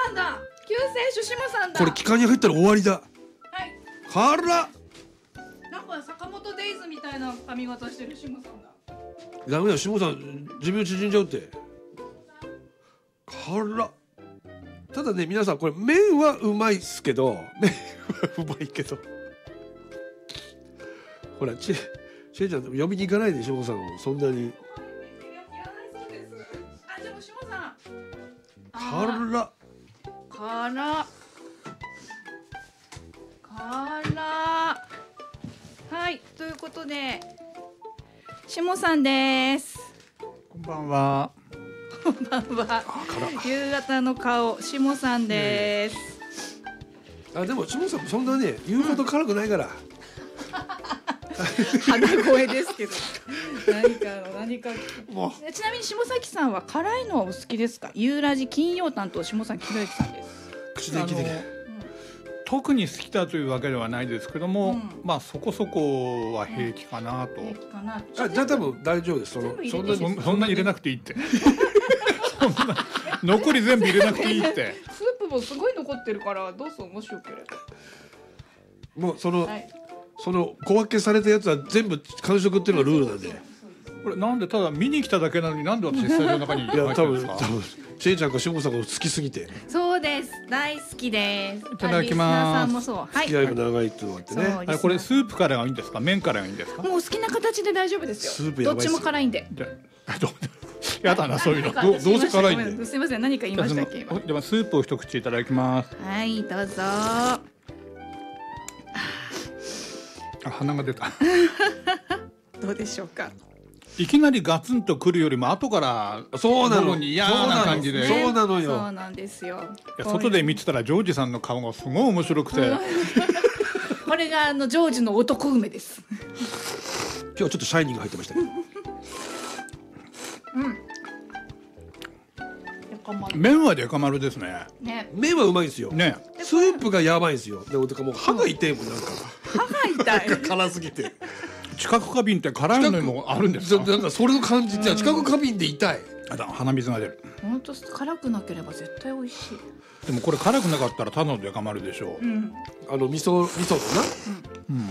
さんだ。救世主下さんだ。 これ期間に入ったら終わりだ。 はい。 辛っ。 なんか坂本デイズみたいな髪型してる下さんだ。 ダメだ、下さん寿命縮んじゃうって。辛っ。ただね、皆さんこれ麺はうまいっすけど、麺はうまいけど、ほらちえちゃん読みに行かないで、下さんもそんなに。 いらないそうです。あ、でも下さん。 辛っ。 はい、ということで下さんです。 こんばんは。 こんばんは。夕方の顔下さんです。 あ、でも下さんそんなね言うほど辛くないから。 鼻声ですけど。何か。 もちなみに下崎さんは辛いのはお好きですか？ユーラジ金曜担当下崎博之さんです。 う口で聞いてけ。 特に好きだというわけではないですけども、まあそこそこは平気かなと。 平気かな。 あ、じゃあ多分大丈夫です。 そんな入れなくていいって。そんな残り全部入れなくていいって。 スープもすごい残ってるからどうぞ、もしよければ。 もうその小分けされたやつは全部完食っていうのがルールなんで。 これなんでただ見に来ただけなのになんで私スタジオの中に入ってるんですか？ しえちゃんか下さんが好きすぎて。 そうです。大好きです。 いただきます。 リスナーさんもそう。はい。 付き合いも長いっていうのがあってね。 あれこれスープからがいいんですか？麺からがいいんですか？ もう好きな形で大丈夫ですよ。 スープやばいっすよどっちも辛いんで。 じゃやだなそういうの。 どうせ辛いんで。 すみません、何か言いましたっけ今。 ではスープを一口いただきます。 はい、どうぞ。 あ、鼻が出た。 どうでしょうか。 いきなりガツンとくるよりも後からそうなの。 に嫌な感じで。 そうなのよ。 そうなんですよ。 外で見てたらジョージさんの顔がすごい面白くて。 これがジョージの男梅です。 今日ちょっとシャイニング入ってましたね。 麺はデカ丸ですね。 ね。 麺はうまいんですよ。 ね。 スープがやばいんですよ。でもてかもう歯が痛いもんなんか。 歯が痛い。 辛すぎて。 知覚過敏って辛いのもあるんですか？ なんかそれの感じって知覚過敏で痛い。 鼻水が出る。 本当辛くなければ絶対美味しい。 でもこれ辛くなかったらただのデカ丸でしょう。 味噌のな。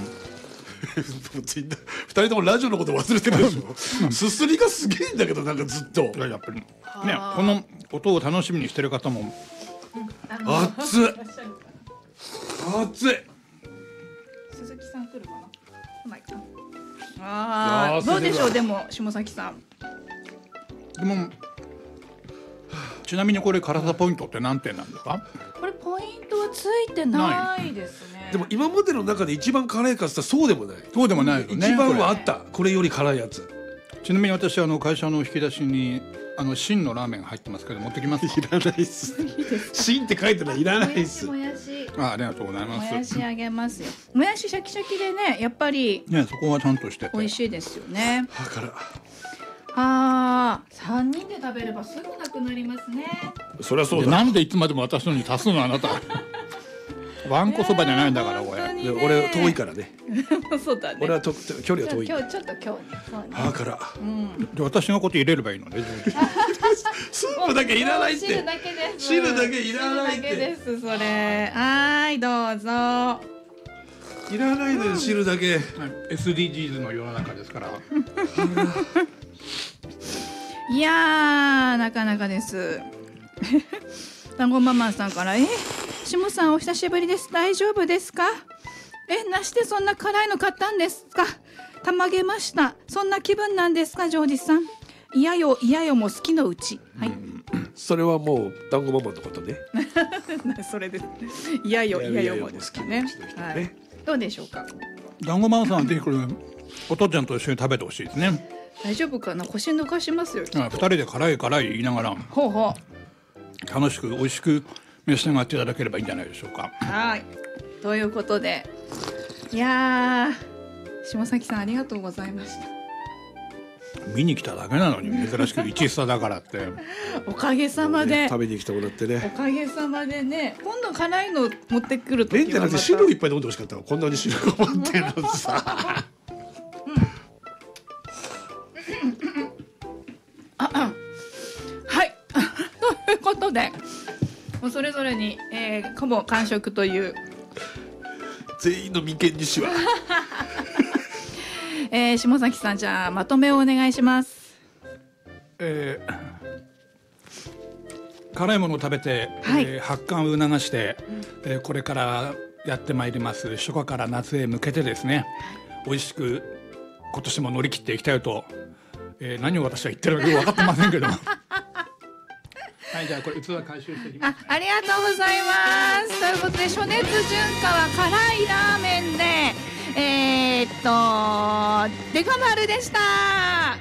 二人ともラジオのこと忘れてるでしょ。すすりがすげえんだけどなんかずっと。 やっぱりね、この音を楽しみにしてる方も。 熱い。熱い。 鈴木さん来るかな。来ないかな。ああ、どうでしょう。でも下崎さん。 でもちなみにこれ辛さポイントって何点なんですか？ これポイントはついてないですね。 でも今までの中で一番辛いかつったらそうでもない。 そうでもないよね。 一番はあった。これより辛いやつ。 ちなみに私会社の引き出しに芯のラーメン入ってますけど持ってきますか？ いらないっす。芯って書いてない。いらないっす。 もやし。 ありがとうございます。 もやしあげますよ。もやしシャキシャキでね、やっぱりね、そこはちゃんとしてて美味しいですよね。 だから 3人で食べればすぐなくなりますね。 そりゃそうだ。 なんでいつまでも私のに足すのあなた。わんこそばじゃないんだからこれ。 俺遠いからね。 そうだね。 俺は距離は遠い。 今日ちょっと今日ね。 だから。 で私のこと入れればいいのね。 スープだけいらないって。 汁だけです。 汁だけいらないって。 汁だけですそれ。はいどうぞ。 いらないのよ汁だけ。 SDGs の世の中ですから。 いやーなかなかです。団子ママさんから下さんお久しぶりです。大丈夫ですか？なしてそんな辛いの買ったんですか？たまげました。そんな気分なんですかジョージさん？いやよも好きのうち。はい。 それはもう団子ママのことね。 それでいやよもですかね。はい。どうでしょうか。 団子ママさんはぜひこれお父ちゃんと一緒に食べてほしいですね。 大丈夫かな。腰抜かしますよ。 2人で辛い言いながらほうほう楽しく美味しく召し上がっていただければいいんじゃないでしょうか。 はい。ということでいや下崎さんありがとうございました。 見に来ただけなのに珍しく一スタだからっておかげさまで食べに来てもらってね。 おかげさまでね。今度辛いの持ってくるときは麺じゃなくて汁をいっぱい飲んでほしかったわ。こんなに汁が待ってるのさ。 はいということでもうそれぞれに、ほぼ完食という。 全員の眉間にしわ。 下崎さん、じゃあまとめをお願いします。 辛いものを食べて、 はい、 発汗を促して、これからやってまいります初夏から夏へ向けてですね、美味しく今年も乗り切っていきたいと、何を私は言ってるのか分かってませんけどもはい、じゃあこれ器回収していきます、ね、 ありがとうございます。ということで暑熱順化は辛いラーメンでデカ丸でした。